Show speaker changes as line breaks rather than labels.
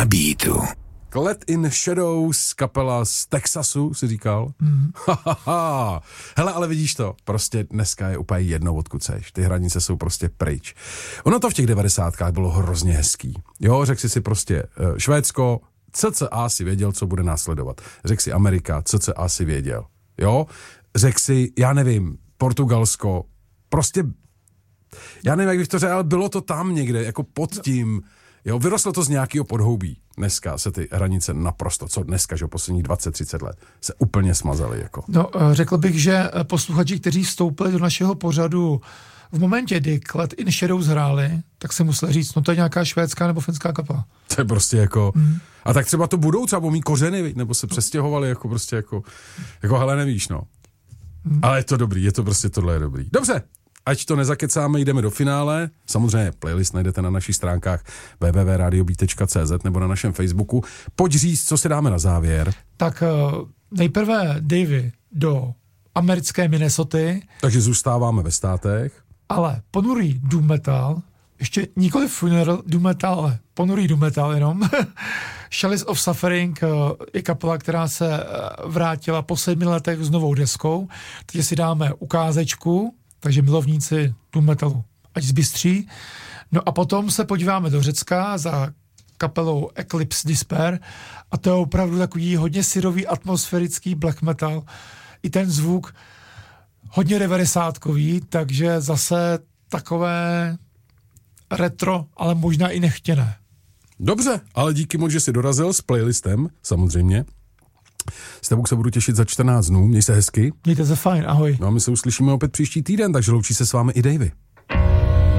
Na beatu.
Let in Shadows, kapela z Texasu, si říkal. Hele, ale vidíš to, prostě dneska je úplně jedno, odkud seš. Ty hranice jsou prostě pryč. Ono to v těch 90kách bylo hrozně hezký. Jo, řekl si prostě Švédsko, cca si věděl, co bude následovat. Řekl si Amerika, cca si věděl. Jo, řekl si, já nevím, Portugalsko, prostě, já nevím, jak bych to řekl, ale bylo to tam někde, jako pod tím. Jo, vyrostlo to z nějakého podhoubí. Dneska se ty hranice naprosto, co dneska, že posledních 20-30 let, se úplně smazaly. Jako.
No, řekl bych, že posluchači, kteří vstoupili do našeho pořadu v momentě, kdy Let in Shadows hráli, tak si museli říct, no to je nějaká švédská nebo finská kapela.
To je prostě jako... A tak třeba to budou třeba mít kořeny, nebo se přestěhovali jako prostě jako hele, nevíš, no. Ale je to dobrý, je to prostě, tohle je dobrý. Dobře. Ať to nezakecáme, jdeme do finále. Samozřejmě playlist najdete na našich stránkách www.radiobeat.cz nebo na našem Facebooku. Pojď říct, co si dáme na závěr.
Tak nejprve Davey do americké Minnesoty.
Takže zůstáváme ve státech.
Ale ponurý doom metal, ještě nikoli funeral doom metal, ale ponurý doom metal jenom. Chalice of Suffering je kapela, která se vrátila po 7 letech s novou deskou. Teď si dáme ukázečku, takže milovníci doom metalu ať zbystří. No a potom se podíváme do Řecka za kapelou Eclipse Despair a to je opravdu takový hodně syrový atmosférický black metal. I ten zvuk hodně 90kový, takže zase takové retro, ale možná i nechtěné.
Dobře, ale díky moc, že jsi dorazil s playlistem, samozřejmě. S tebou se budu těšit za 14 dnů, měj se hezky.
Mějte se fajn, ahoj.
No a my se uslyšíme opět příští týden, takže loučí se s vámi i Davey.